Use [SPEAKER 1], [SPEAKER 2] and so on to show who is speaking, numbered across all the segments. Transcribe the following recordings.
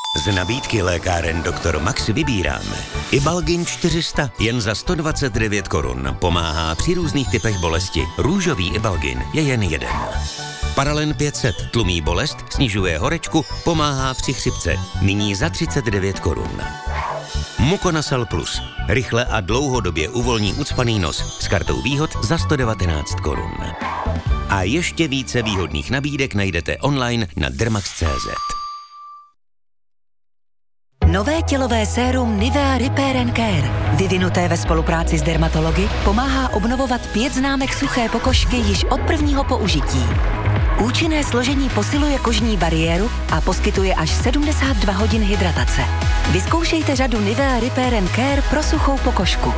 [SPEAKER 1] Z nabídky lékáren Dr. Max vybíráme Ibalgin 400 jen za 129 korun. Pomáhá při různých typech bolesti. Růžový Ibalgin je jen jeden. Paralen 500 tlumí bolest, snižuje horečku, pomáhá při chřipce. Nyní za 39 korun. Muconazol Plus. Rychle a dlouhodobě uvolní ucpaný nos s kartou výhod za 119 korun. A ještě více výhodných nabídek najdete online na dermax.cz.
[SPEAKER 2] Nové tělové sérum Nivea Repair and Care, vyvinuté ve spolupráci s dermatology, pomáhá obnovovat 5 známek suché pokožky již od prvního použití. Účinné složení posiluje kožní bariéru a poskytuje až 72 hodin hydratace. Vyzkoušejte řadu Nivea Repair and Care pro suchou pokožku.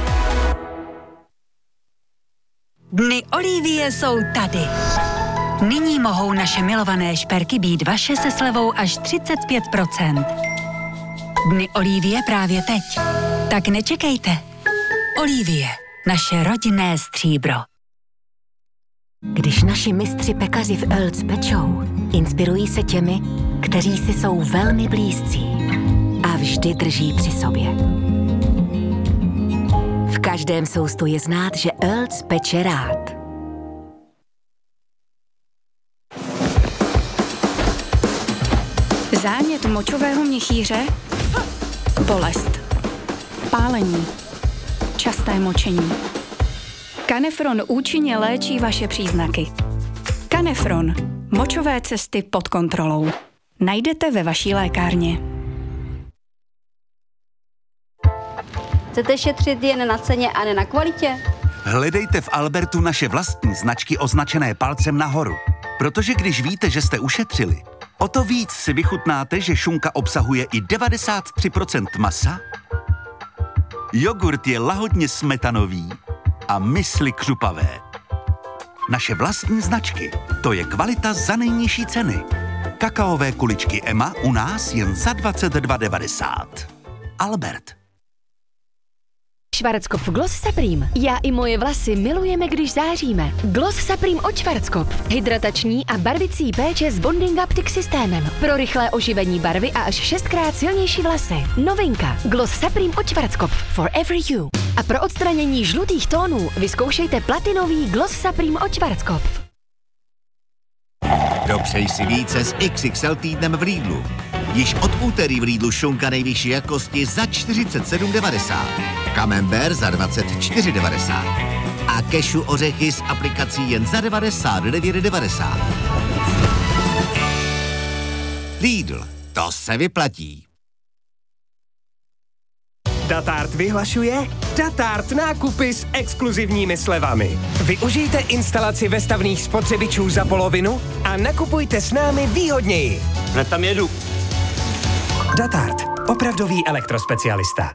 [SPEAKER 3] Dny Olivie jsou tady. Nyní mohou naše milované šperky být vaše se slevou až 35%. Dny Olivie právě teď. Tak nečekejte. Olivie, naše rodinné stříbro.
[SPEAKER 2] Když naši mistři pekaři v Earls pečou, inspirují se těmi, kteří si jsou velmi blízcí a vždy drží při sobě. V každém soustu je znát, že Earls peče rád.
[SPEAKER 4] Zánět močového měchýře, bolest, pálení, časté močení. Canefron účinně léčí vaše příznaky. Canefron. Močové cesty pod kontrolou. Najdete ve vaší lékárně.
[SPEAKER 5] Chcete šetřit jen na ceně a ne na kvalitě?
[SPEAKER 6] Hledejte v Albertu naše vlastní značky označené palcem nahoru. Protože když víte, že jste ušetřili, o to víc si vychutnáte, že šunka obsahuje i 93% masa, jogurt je lahodně smetanový a mysli křupavé. Naše vlastní značky, to je kvalita za nejnižší ceny. Kakaové kuličky Emma u nás jen za 22,90. Albert.
[SPEAKER 7] Schwarzkopf Gloss Supreme. Já i moje vlasy milujeme, když záříme. Gloss Supreme od Schwarzkopf. Hydratační a barvicí péče s Bonding Optic systémem. Pro rychlé oživení barvy a až 6krát silnější vlasy. Novinka. Gloss Supreme od Schwarzkopf. Forever you. A pro odstranění žlutých tónů vyzkoušejte platinový Gloss Supreme od Schwarzkopf.
[SPEAKER 8] Dopřej si více s XXL týdnem v Lidlu. Již od úterý v Lidlu šunka nejvyšší jakosti za 47,90. Camembert za 24,90. A kešu ořechy s aplikací jen za 99,90. Lidl, to se vyplatí.
[SPEAKER 9] Datart vyhlašuje Datart nákupy s exkluzivními slevami. Využijte instalaci vestavných spotřebičů za polovinu a nakupujte s námi výhodněji.
[SPEAKER 10] Hned tam jedu.
[SPEAKER 9] Datart, opravdový elektrospecialista.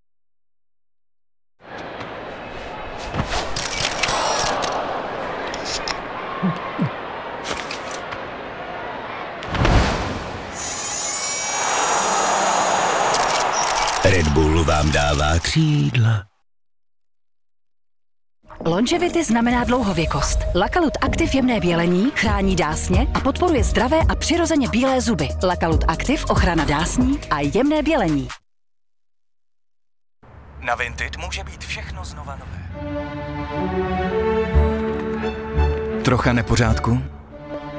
[SPEAKER 1] Red Bull vám dává křídla.
[SPEAKER 2] Longevity znamená dlouhověkost. Lakalut Active jemné bělení chrání dásně a podporuje zdravé a přirozeně bílé zuby. Lakalut Active ochrana dásní a jemné bělení.
[SPEAKER 11] Na Vinted může být všechno znova nové.
[SPEAKER 12] Trocha nepořádku?